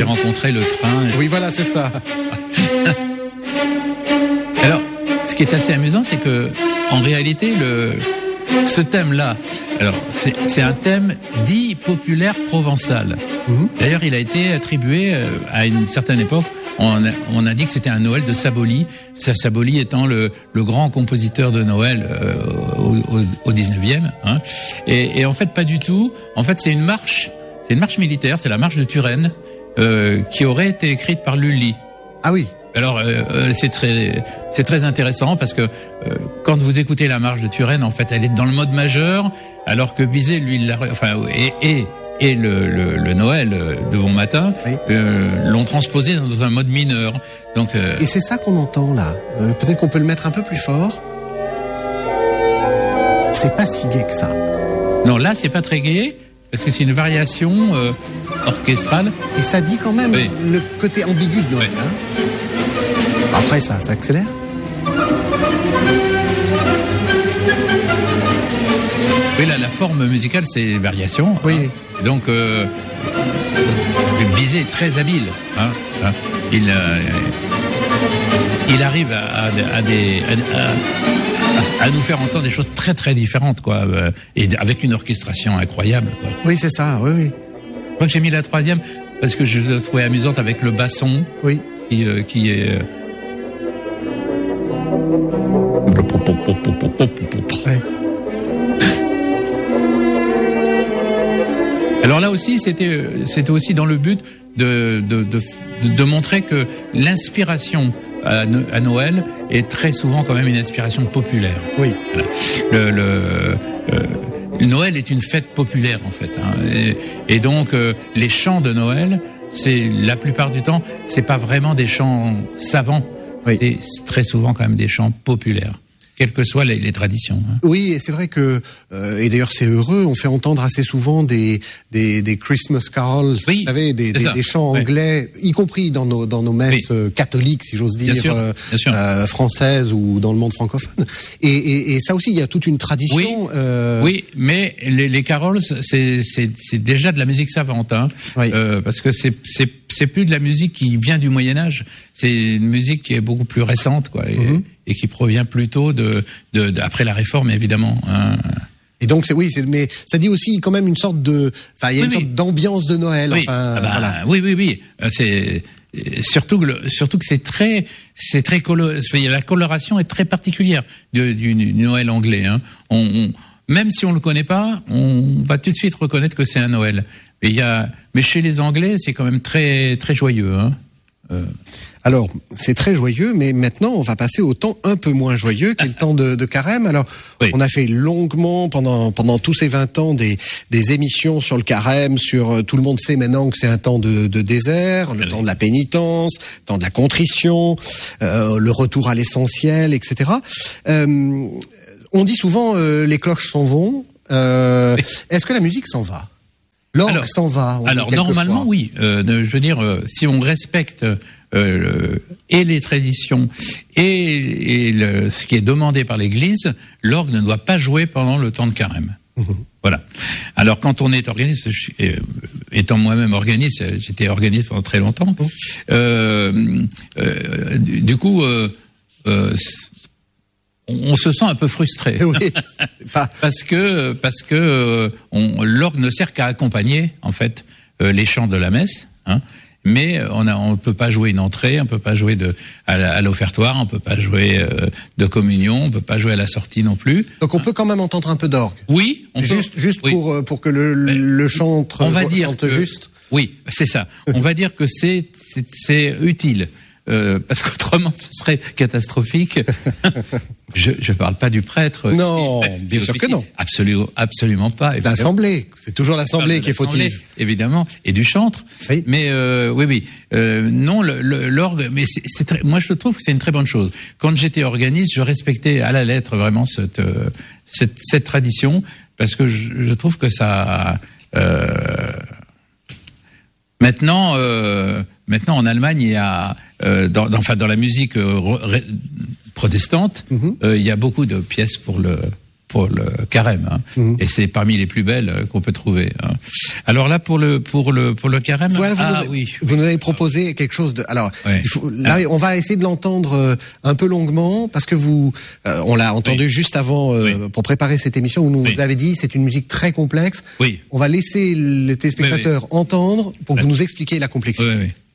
J'ai rencontré le train. Oui, voilà, c'est ça. Alors, ce qui est assez amusant, c'est que, en réalité, ce thème-là, alors, c'est un thème dit populaire provençal. D'ailleurs, il a été attribué à une certaine époque. On a dit que c'était un Noël de Saboli. Saboli étant le grand compositeur de Noël au 19e. Hein. Et en fait, pas du tout. En fait, c'est une marche militaire. C'est la marche de Turenne qui aurait été écrite par Lully. Ah oui. Alors c'est très intéressant parce que quand vous écoutez la marche de Turenne, en fait, elle est dans le mode majeur, alors que Bizet, lui, et le Noël de Bon Matin, oui, l'ont transposé dans un mode mineur. Donc et c'est ça qu'on entend là. Peut-être qu'on peut le mettre un peu plus fort. C'est pas si gai que ça. Non, là c'est pas très gai parce que c'est une variation orchestrale. Et ça dit quand même, oui, le côté ambigu de Noël. Oui. Hein. Après, ça s'accélère. Oui, là, la forme musicale, c'est variation. Oui. Hein. Donc, Bizet est très habile. Hein. Il arrive à nous faire entendre des choses très très différentes, quoi, et avec une orchestration incroyable, quoi. Oui, c'est ça. Oui, oui. Je crois que j'ai mis la troisième parce que je la trouvais amusante avec le basson. Oui. Qui est ouais. Alors là aussi, c'était aussi dans le but de montrer que l'inspiration à Noël est très souvent quand même une inspiration populaire. Oui. Voilà. Noël est une fête populaire en fait, hein, et donc les chants de Noël, c'est la plupart du temps, c'est pas vraiment des chants savants, oui, c'est très souvent quand même des chants populaires, quelles que soient les traditions. Hein. Oui, et c'est vrai que, et d'ailleurs c'est heureux, on fait entendre assez souvent des Christmas carols, oui, vous savez, des chants anglais, oui, y compris dans nos messes, oui, catholiques, si j'ose dire, bien sûr. Françaises ou dans le monde francophone. Et ça aussi, il y a toute une tradition. Oui, oui, mais les carols, c'est déjà de la musique savante, hein, oui, parce que c'est plus de la musique qui vient du Moyen Âge, c'est une musique qui est beaucoup plus récente, quoi. Et qui provient plutôt après la Réforme, évidemment. Hein. Et donc mais ça dit aussi quand même une sorte il y a une sorte d'ambiance de Noël. Oui. Enfin, voilà. Oui. C'est surtout que c'est très la coloration est très particulière du Noël anglais. Hein. Même si on le connaît pas, on va tout de suite reconnaître que c'est un Noël. Mais chez les Anglais, c'est quand même très très joyeux. Hein. Alors, c'est très joyeux, mais maintenant, on va passer au temps un peu moins joyeux, qui est le temps de Carême. Alors, oui, on a fait longuement, pendant tous ces 20 ans, des émissions sur le Carême, tout le monde sait maintenant que c'est un temps de désert, le temps de la pénitence, le temps de la contrition, le retour à l'essentiel, etc. On dit souvent, les cloches s'en vont. Oui. Est-ce que la musique s'en va? L'orgue s'en va? Alors, normalement, oui. Je veux dire, si on respecte et les traditions et ce qui est demandé par l'Église, l'orgue ne doit pas jouer pendant le temps de Carême. Voilà. Alors quand on est organiste, étant moi-même organiste, j'étais organiste pendant très longtemps. Du coup, on se sent un peu frustré. Oui, parce que l'orgue ne sert qu'à accompagner en fait les chants de la messe. Hein. Mais on peut pas jouer une entrée, on peut pas jouer à l'offertoire, on peut pas jouer de communion, on peut pas jouer à la sortie non plus. Donc on peut quand même entendre un peu d'orgue. Oui, juste oui, pour que le chantre chante juste. Oui, c'est ça. On va dire que c'est utile. Parce qu'autrement ce serait catastrophique. Je parle pas du prêtre. Non, bien sûr que non. Absolument pas. L'assemblée, c'est toujours l'assemblée qui est fautive. Évidemment, et du chantre. Oui. Mais oui. Non, l'orgue. Mais moi, je trouve que c'est une très bonne chose. Quand j'étais organiste, je respectais à la lettre vraiment cette tradition parce que je trouve que ça. Maintenant, en Allemagne, il y a dans la musique protestante, il y a beaucoup de pièces pour carême, hein. Et c'est parmi les plus belles qu'on peut trouver, hein. Alors là, pour le carême, voilà, vous nous avez proposé quelque chose de. Alors, là, on va essayer de l'entendre un peu longuement parce que on l'a entendu juste avant pour préparer cette émission où vous avez dit c'est une musique très complexe. Oui. On va laisser les téléspectateurs entendre pour que vous nous expliquiez la complexité. Oui.